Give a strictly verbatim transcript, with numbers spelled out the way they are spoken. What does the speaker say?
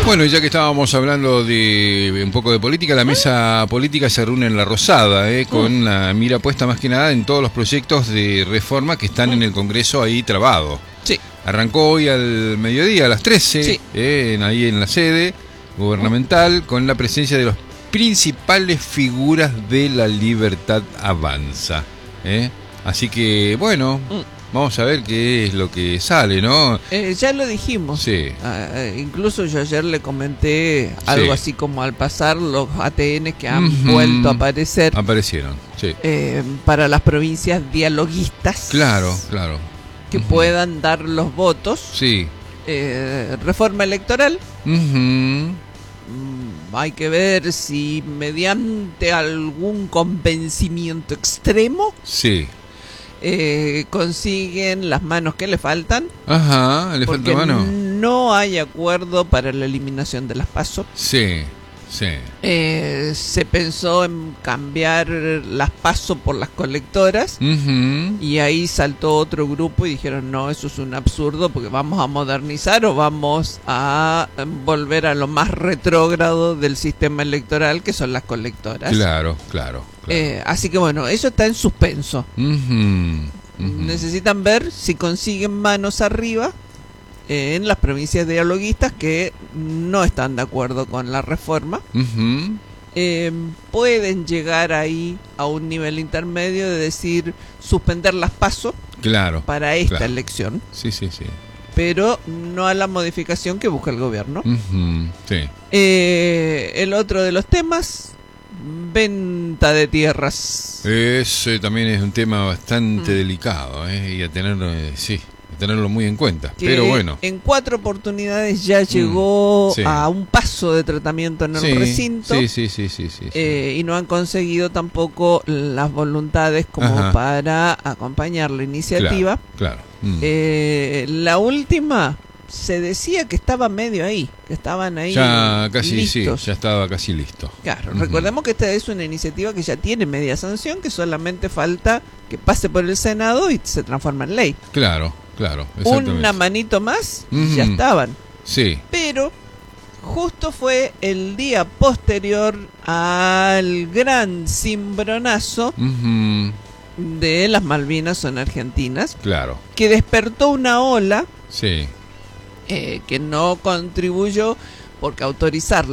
Bueno, ya que estábamos hablando de un poco de política, la mesa política se reúne en La Rosada, ¿eh? Con la mira puesta más que nada en todos los proyectos de reforma que están en el Congreso ahí trabados. Sí. Arrancó hoy al mediodía, a las trece, Sí. eh, en, ahí en la sede gubernamental, con la presencia de las principales figuras de La Libertad Avanza. ¿eh? Así que, bueno... Mm. Vamos a ver qué es lo que sale, ¿no? Eh, ya lo dijimos. Sí. Uh, incluso yo ayer le comenté algo sí. así como al pasar los A T N que han Uh-huh. vuelto a aparecer. Aparecieron, sí. Eh, para las provincias dialoguistas. Claro, claro. Que Uh-huh. puedan dar los votos. Sí. Eh, reforma electoral. Uh-huh. Mm, hay que ver si mediante algún convencimiento extremo. Sí. Eh, consiguen las manos que le faltan. Ajá, le falta mano. No hay acuerdo para la eliminación de las PASO. Sí, sí. Eh, se pensó en cambiar las PASO por las colectoras. Uh-huh. Y ahí saltó otro grupo y dijeron, no, eso es un absurdo porque vamos a modernizar o vamos a volver a lo más retrógrado del sistema electoral, que son las colectoras. Claro, claro. claro. Eh, así que bueno, eso está en suspenso. Uh-huh. Uh-huh. Necesitan ver si consiguen manos arriba eh, en las provincias dialoguistas que no están de acuerdo con la reforma. Uh-huh. Eh, pueden llegar ahí a un nivel intermedio de decir suspender las PASO claro, para esta claro. elección. Sí, sí, sí. Pero no a la modificación que busca el gobierno. Uh-huh. Sí. Eh, el otro de los temas, venta de tierras. Ese también es un tema bastante mm. delicado, ¿eh? Y a tenerlo, eh, sí, a tenerlo muy en cuenta. Que pero bueno. En cuatro oportunidades ya llegó mm. sí. a un paso de tratamiento en el sí, recinto. Sí, sí, sí, sí, sí, sí. Eh, y no han conseguido tampoco las voluntades como Ajá. para acompañar la iniciativa. Claro, claro. Mm. Eh, la última se decía que estaba medio ahí, que estaban ahí ya casi listos. sí, ya estaba casi listo. Claro, uh-huh. recordemos que esta es una iniciativa que ya tiene media sanción, que solamente falta que pase por el Senado y se transforma en ley. Claro, claro. Una manito más y uh-huh. ya estaban. Sí. Pero justo fue el día posterior al gran cimbronazo uh-huh. de las Malvinas son argentinas. Claro. Que despertó una ola. Sí. Eh, que no contribuyó porque autorizar